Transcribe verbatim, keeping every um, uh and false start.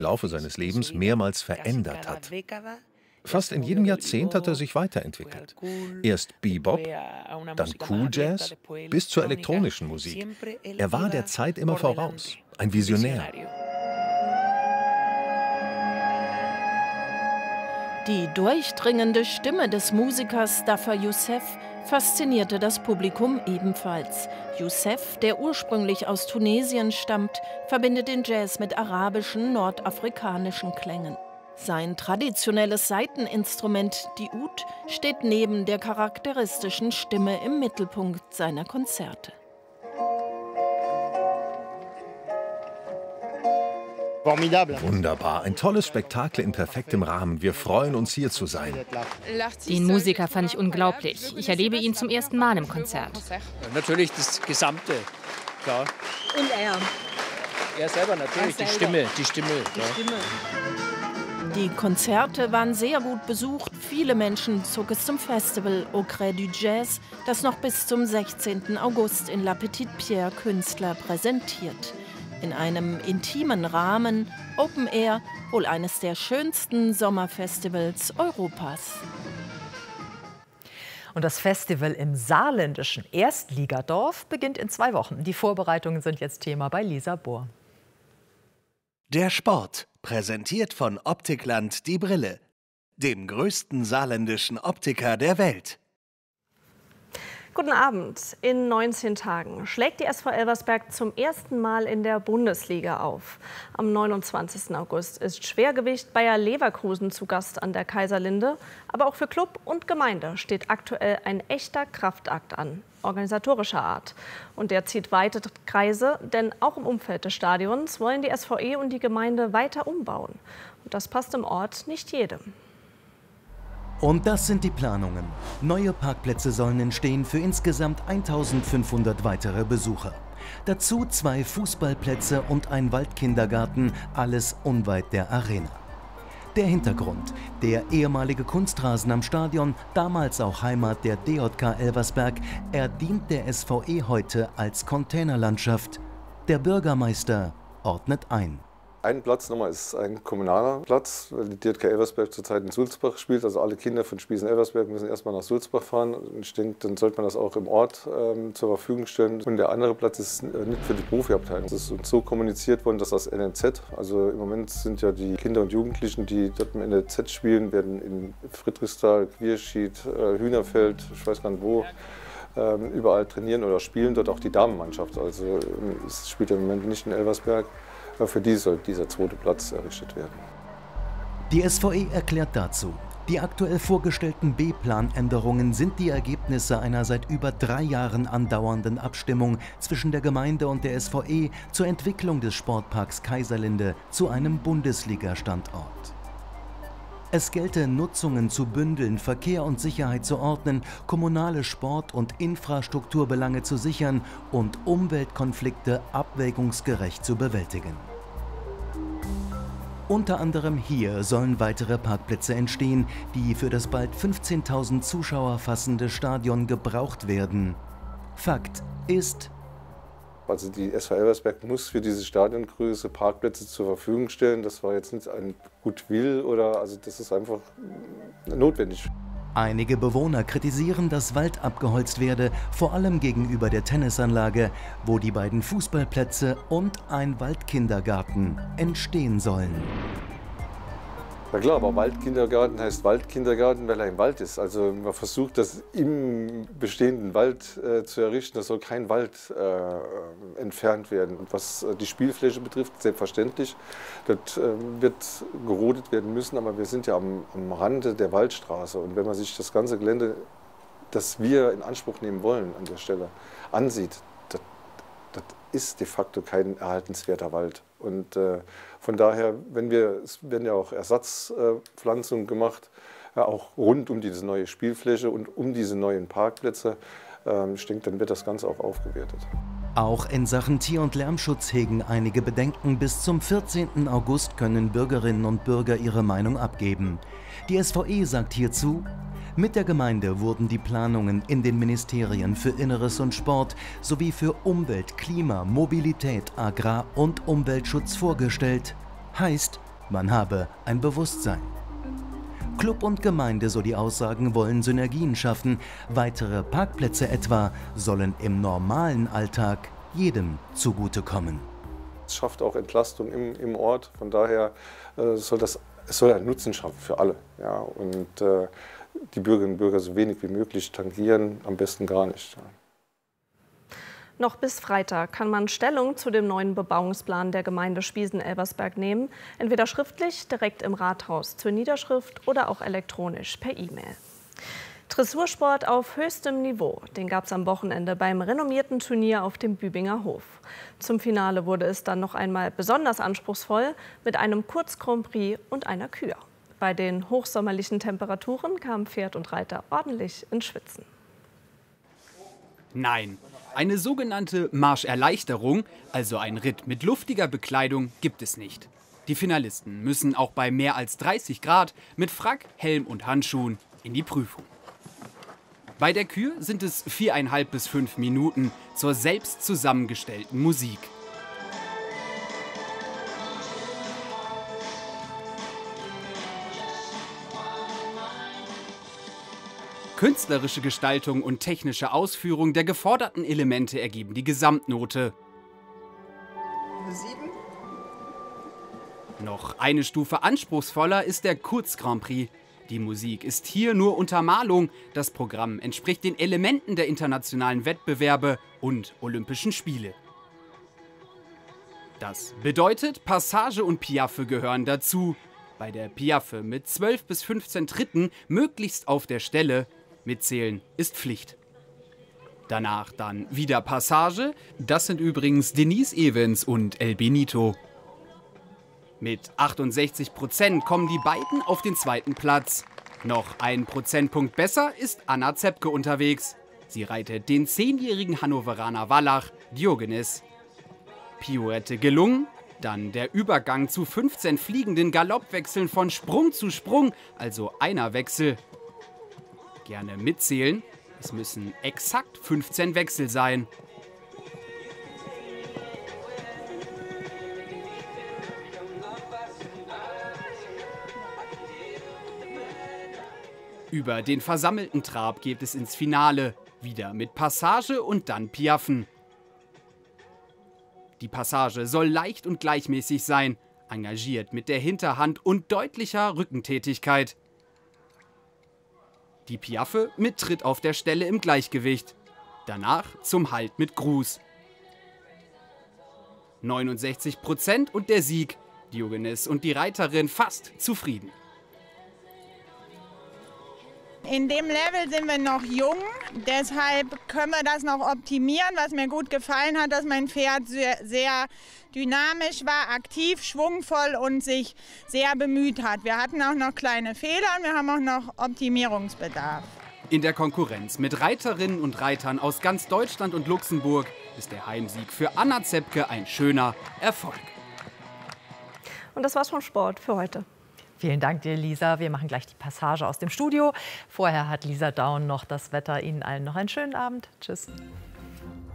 Laufe seines Lebens mehrmals verändert hat. Fast in jedem Jahrzehnt hat er sich weiterentwickelt. Erst Bebop, dann Cool Jazz, bis zur elektronischen Musik. Er war der Zeit immer voraus, ein Visionär. Die durchdringende Stimme des Musikers Staffan Youssef faszinierte das Publikum ebenfalls. Youssef, der ursprünglich aus Tunesien stammt, verbindet den Jazz mit arabischen, nordafrikanischen Klängen. Sein traditionelles Saiteninstrument, die Oud, steht neben der charakteristischen Stimme im Mittelpunkt seiner Konzerte. Wunderbar, ein tolles Spektakel in perfektem Rahmen. Wir freuen uns, hier zu sein. Den Musiker fand ich unglaublich. Ich erlebe ihn zum ersten Mal im Konzert. Natürlich das Gesamte, klar. Und er? Er selber natürlich, die Stimme, die Stimme. Die Stimme. Die Konzerte waren sehr gut besucht. Viele Menschen zog es zum Festival Au Creux du Jazz, das noch bis zum sechzehnten August in La Petite Pierre Künstler präsentiert. In einem intimen Rahmen, Open Air, wohl eines der schönsten Sommerfestivals Europas. Und das Festival im saarländischen Erstligadorf beginnt in zwei Wochen. Die Vorbereitungen sind jetzt Thema bei Lisa Bohr. Der Sport, präsentiert von Optikland die Brille, dem größten saarländischen Optiker der Welt. Guten Abend. In neunzehn Tagen schlägt die S V Elversberg zum ersten Mal in der Bundesliga auf. Am neunundzwanzigsten August ist Schwergewicht Bayer Leverkusen zu Gast an der Kaiserlinde. Aber auch für Club und Gemeinde steht aktuell ein echter Kraftakt an, organisatorischer Art. Und der zieht weite Kreise, denn auch im Umfeld des Stadions wollen die S V E und die Gemeinde weiter umbauen. Und das passt im Ort nicht jedem. Und das sind die Planungen. Neue Parkplätze sollen entstehen für insgesamt eintausendfünfhundert weitere Besucher. Dazu zwei Fußballplätze und ein Waldkindergarten, alles unweit der Arena. Der Hintergrund: der ehemalige Kunstrasen am Stadion, damals auch Heimat der D J K Elversberg, er dient der S V E heute als Containerlandschaft. Der Bürgermeister ordnet ein. Ein Platz nochmal ist ein kommunaler Platz, weil die D J K Elversberg zurzeit in Sulzbach spielt. Also alle Kinder von Spiesen Elversberg müssen erstmal nach Sulzbach fahren. Ich denke, dann sollte man das auch im Ort ähm, zur Verfügung stellen. Und der andere Platz ist äh, nicht für die Profiabteilung. Es ist uns so kommuniziert worden, dass das N N Z, also im Moment sind ja die Kinder und Jugendlichen, die dort im N N Z spielen, werden in Friedrichsthal, Quierschied, äh, Hühnerfeld, ich weiß gar nicht wo, ähm, überall trainieren oder spielen dort auch die Damenmannschaft. Also es spielt im Moment nicht in Elversberg. Für die soll dieser zweite Platz errichtet werden. Die S V E erklärt dazu: Die aktuell vorgestellten B-Plan-Änderungen sind die Ergebnisse einer seit über drei Jahren andauernden Abstimmung zwischen der Gemeinde und der S V E zur Entwicklung des Sportparks Kaiserlinde zu einem Bundesliga-Standort. Es gelte, Nutzungen zu bündeln, Verkehr und Sicherheit zu ordnen, kommunale Sport- und Infrastrukturbelange zu sichern und Umweltkonflikte abwägungsgerecht zu bewältigen. Unter anderem hier sollen weitere Parkplätze entstehen, die für das bald fünfzehntausend Zuschauer fassende Stadion gebraucht werden. Fakt ist: Also die S V Elversberg muss für diese Stadiongröße Parkplätze zur Verfügung stellen. Das war jetzt nicht ein Goodwill oder, also das ist einfach notwendig. Einige Bewohner kritisieren, dass Wald abgeholzt werde, vor allem gegenüber der Tennisanlage, wo die beiden Fußballplätze und ein Waldkindergarten entstehen sollen. Na klar, aber Waldkindergarten heißt Waldkindergarten, weil er im Wald ist. Also man versucht, das im bestehenden Wald äh, zu errichten. Da soll kein Wald äh, entfernt werden. Und was äh, die Spielfläche betrifft, selbstverständlich. Dort äh, wird gerodet werden müssen, aber wir sind ja am, am Rande der Waldstraße. Und wenn man sich das ganze Gelände, das wir in Anspruch nehmen wollen an der Stelle, ansieht, das, das ist de facto kein erhaltenswerter Wald. Und äh, von daher, wenn wir, es werden ja auch Ersatzpflanzungen äh, gemacht, ja, auch rund um diese neue Spielfläche und um diese neuen Parkplätze. Ähm, ich denke, dann wird das Ganze auch aufgewertet. Auch in Sachen Tier- und Lärmschutz hegen einige Bedenken. Bis zum vierzehnten August können Bürgerinnen und Bürger ihre Meinung abgeben. Die S V E sagt hierzu: Mit der Gemeinde wurden die Planungen in den Ministerien für Inneres und Sport sowie für Umwelt, Klima, Mobilität, Agrar- und Umweltschutz vorgestellt. Heißt, Man habe ein Bewusstsein. Club und Gemeinde, so die Aussagen, wollen Synergien schaffen. Weitere Parkplätze etwa sollen im normalen Alltag jedem zugutekommen. Es schafft auch Entlastung im, im Ort. Von daher äh, soll das, es soll einen Nutzen schaffen für alle. Ja, und äh, die Bürgerinnen und Bürger so wenig wie möglich tangieren, am besten gar nicht. Ja. Noch bis Freitag kann man Stellung zu dem neuen Bebauungsplan der Gemeinde Spiesen-Elversberg nehmen. Entweder schriftlich, direkt im Rathaus zur Niederschrift oder auch elektronisch per E-Mail. Dressursport auf höchstem Niveau, den gab es am Wochenende beim renommierten Turnier auf dem Bübinger Hof. Zum Finale wurde es dann noch einmal besonders anspruchsvoll mit einem Kurz-Grand Prix und einer Kür. Bei den hochsommerlichen Temperaturen kamen Pferd und Reiter ordentlich ins Schwitzen. Nein, eine sogenannte Marscherleichterung, also ein Ritt mit luftiger Bekleidung, gibt es nicht. Die Finalisten müssen auch bei mehr als dreißig Grad mit Frack, Helm und Handschuhen in die Prüfung. Bei der Kür sind es viereinhalb bis fünf Minuten zur selbst zusammengestellten Musik. Künstlerische Gestaltung und technische Ausführung der geforderten Elemente ergeben die Gesamtnote. Sieben. Noch eine Stufe anspruchsvoller ist der Kurz-Grand Prix. Die Musik ist hier nur Untermalung. Das Programm entspricht den Elementen der internationalen Wettbewerbe und Olympischen Spiele. Das bedeutet, Passage und Piaffe gehören dazu. Bei der Piaffe mit zwölf bis fünfzehn Tritten, möglichst auf der Stelle. Mitzählen ist Pflicht. Danach dann wieder Passage. Das sind übrigens Denise Evans und El Benito. Mit achtundsechzig Prozent kommen die beiden auf den zweiten Platz. Noch ein Prozentpunkt besser ist Anna Zepke unterwegs. Sie reitet den zehnjährigen Hannoveraner Wallach Diogenes. Pirouette gelungen, dann der Übergang zu fünfzehn fliegenden Galoppwechseln von Sprung zu Sprung, also einer Wechsel. Gerne mitzählen, es müssen exakt fünfzehn Wechsel sein. Über den versammelten Trab geht es ins Finale, wieder mit Passage und dann Piaffen. Die Passage soll leicht und gleichmäßig sein, engagiert mit der Hinterhand und deutlicher Rückentätigkeit. Die Piaffe mit Tritt auf der Stelle im Gleichgewicht. Danach zum Halt mit Gruß. neunundsechzig Prozent und der Sieg. Diogenes und die Reiterin fast zufrieden. In dem Level sind wir noch jung, deshalb können wir das noch optimieren. Was mir gut gefallen hat, dass mein Pferd sehr, sehr dynamisch war, aktiv, schwungvoll und sich sehr bemüht hat. Wir hatten auch noch kleine Fehler und wir haben auch noch Optimierungsbedarf. In der Konkurrenz mit Reiterinnen und Reitern aus ganz Deutschland und Luxemburg ist der Heimsieg für Anna Zepke ein schöner Erfolg. Und das war's vom Sport für heute. Vielen Dank dir, Lisa. Wir machen gleich die Passage aus dem Studio. Vorher hat Lisa Daun noch das Wetter. Ihnen allen noch einen schönen Abend. Tschüss.